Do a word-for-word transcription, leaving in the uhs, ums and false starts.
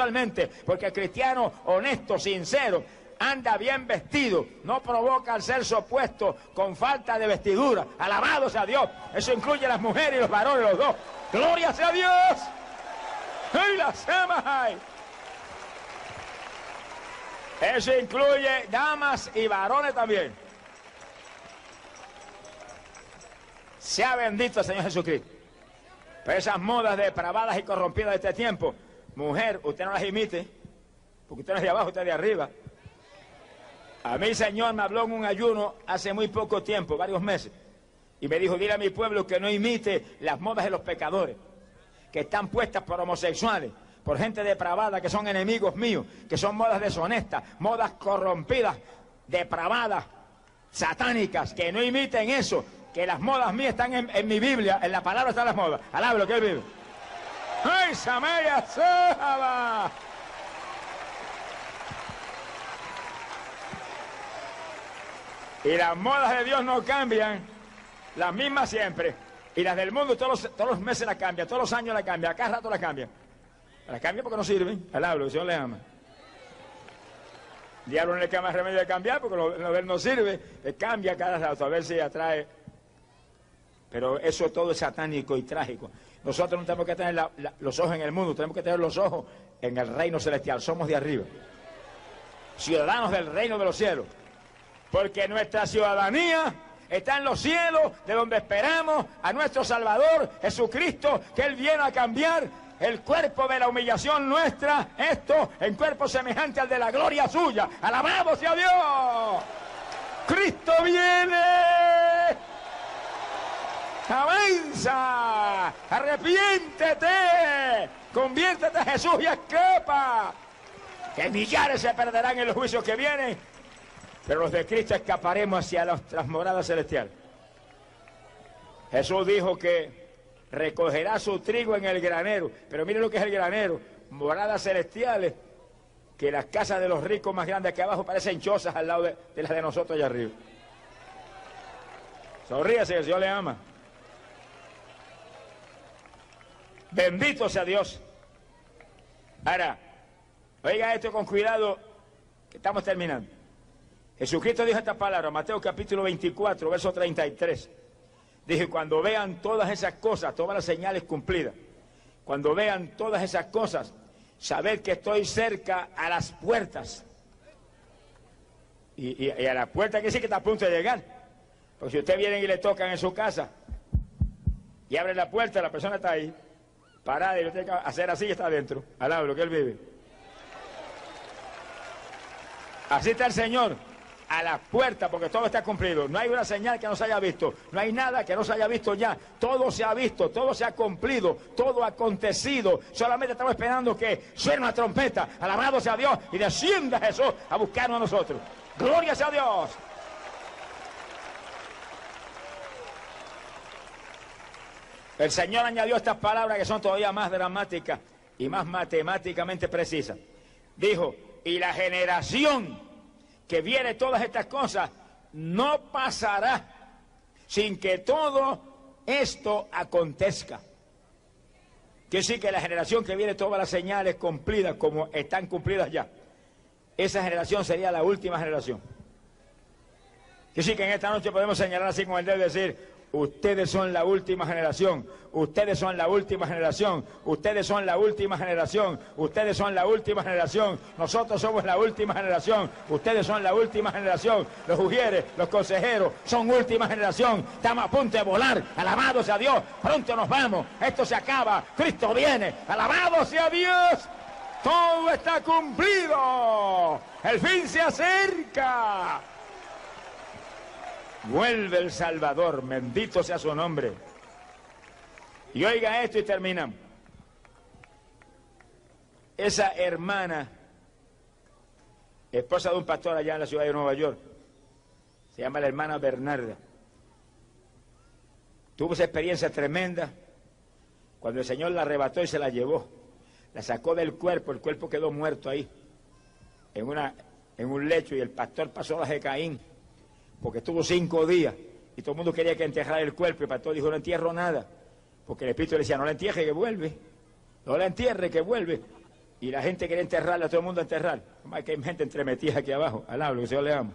sexualmente, porque el cristiano honesto, sincero, anda bien vestido, no provoca al sexo opuesto con falta de vestidura. Alabado sea Dios. Eso incluye a las mujeres y los varones, los dos. ¡Gloria sea Dios! ¡Ay, las amas hay! Eso incluye damas y varones también. Sea bendito el Señor Jesucristo. Pero esas modas depravadas y corrompidas de este tiempo, mujer, usted no las imite, porque usted no es de abajo, usted es de arriba. A mí el Señor me habló en un ayuno hace muy poco tiempo, varios meses, y me dijo, dile a mi pueblo que no imite las modas de los pecadores, que están puestas por homosexuales, por gente depravada, que son enemigos míos, que son modas deshonestas, modas corrompidas, depravadas, satánicas, que no imiten eso, que las modas mías están en, en mi Biblia, en la palabra están las modas. Alaba lo que él vive. ¡Ay, Samaria, Saba! Y las modas de Dios no cambian, las mismas siempre. Y las del mundo todos los, todos los meses las cambian, todos los años las cambian, a cada rato las cambian. Las cambian porque no sirven. Alaba, el Señor le ama. El diablo no le queda más remedio de cambiar porque lo, lo de él no sirve. Le cambia cada rato, a ver si atrae. Pero eso todo es satánico y trágico. Nosotros no tenemos que tener la, la, los ojos en el mundo, tenemos que tener los ojos en el reino celestial. Somos de arriba. Ciudadanos del reino de los cielos. Porque nuestra ciudadanía está en los cielos, de donde esperamos a nuestro Salvador, Jesucristo, que Él viene a cambiar el cuerpo de la humillación nuestra, esto en cuerpo semejante al de la gloria suya. ¡Alabado sea Dios! ¡Cristo viene! ¡Avanza! ¡Arrepiéntete! ¡Conviértete a Jesús y escapa! Que millares se perderán en los juicios que vienen, pero los de Cristo escaparemos hacia las moradas celestiales. Jesús dijo que recogerá su trigo en el granero, pero miren lo que es el granero, moradas celestiales, que las casas de los ricos más grandes aquí abajo parecen chozas al lado de, de las de nosotros allá arriba. Sonríase, que el Señor le ama. Bendito sea Dios. Ahora, oiga esto con cuidado, que estamos terminando. Jesucristo dijo esta palabra, Mateo capítulo veinticuatro, verso treinta y tres. Dijo, cuando vean todas esas cosas, todas las señales cumplidas, cuando vean todas esas cosas, sabed que estoy cerca a las puertas. Y, y, y a la puerta quiere decir que está a punto de llegar. Porque si usted viene y le tocan en su casa, y abre la puerta, la persona está ahí, parada, y usted tiene que hacer así y está adentro, al lado de lo que él vive. Así está el Señor, a la puerta, porque todo está cumplido. No hay una señal que no se haya visto, no hay nada que no se haya visto ya. Todo se ha visto, todo se ha cumplido, todo ha acontecido. Solamente estamos esperando que suene una trompeta, alabado sea Dios, y descienda Jesús a buscarnos a nosotros. ¡Gloria sea a Dios! El Señor añadió estas palabras que son todavía más dramáticas y más matemáticamente precisas. Dijo, y la generación que viene todas estas cosas no pasará sin que todo esto acontezca. Quiere decir que la generación que viene todas las señales cumplidas como están cumplidas ya, esa generación sería la última generación. Quiere decir que en esta noche podemos señalar así con el dedo y decir, ustedes son la última generación, ustedes son la última generación, ustedes son la última generación, ustedes son la última generación, nosotros somos la última generación, ustedes son la última generación, los ujieres, los consejeros, son última generación, estamos a punto de volar, alabado sea Dios, pronto nos vamos, esto se acaba, Cristo viene, alabado sea Dios, todo está cumplido, el fin se acerca. Vuelve el Salvador, bendito sea su nombre. Y oiga esto y terminamos. Esa hermana, esposa de un pastor allá en la ciudad de Nueva York, se llama la hermana Bernarda. Tuvo esa experiencia tremenda cuando el Señor la arrebató y se la llevó. La sacó del cuerpo, el cuerpo quedó muerto ahí, en, una, en un lecho, y el pastor pasó las de Caín, porque estuvo cinco días y todo el mundo quería que enterrara el cuerpo, y el pastor dijo, no entierro nada, porque el Espíritu le decía, no la entierre que vuelve, no la entierre que vuelve. y la gente quiere enterrarla, todo el mundo a enterrar. Como hay que hay gente entremetida aquí abajo, al lado, que el Señor le ama.